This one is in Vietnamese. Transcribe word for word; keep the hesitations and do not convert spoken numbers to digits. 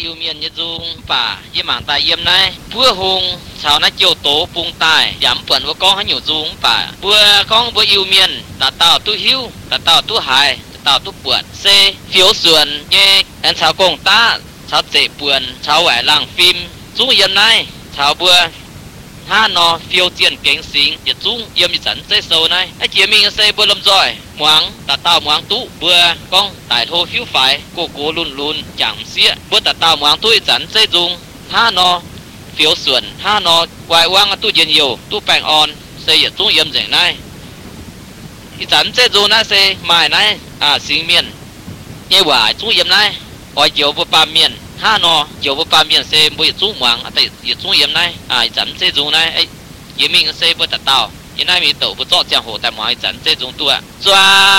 yêu miền như dung bà yếm mảng tài yếm này bữa hùng chào nó chiều tố bung tài giảm bẩn của con hay nhiều dung bà bữa con bữa yêu miền đã tạo tu hiu đã tạo tu hài đã tạo tu bẩn c phiếu sườn nhé anh chào cùng ta chào dễ bẩn chào quẻ làng phim dung yếm này chào bữa ha nó phiêu tiền kính xính để dung yếm bị dẫn dây sâu này ai chỉ mình xây bữa lâm rồi moáng đã tạo moáng tú bữa con tại thô phiếu phải cô cố lùn lùn chẳng xía bữa đã tạo moáng tú dẫn dây dung ha nó phiếu sườn ha nó quay quang tu diện nhiều tu bèn on xây ở dung yếm dễ này cái dẫn dây dung này xây mài này à xính miền như quả dung yếm này ở chiều bữa ba miền ha nó chiều bữa ba miền xây bữa dung moáng ở tại dung yếm này à dẫn dây dung này ấy yếm mình xây bữa đã tạo hiện nay mình tổ bữa chọn chẳng hồ tại moáng dẫn dây dung tu à